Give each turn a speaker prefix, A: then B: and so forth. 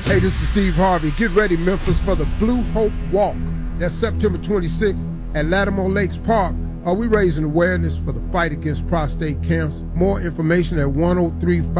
A: Hey, this is Steve Harvey. Get ready, Memphis, for the Blue Hope Walk. That's September 26th at Lattimore Lakes Park. Are we raising awareness for the fight against prostate cancer? More information at 1035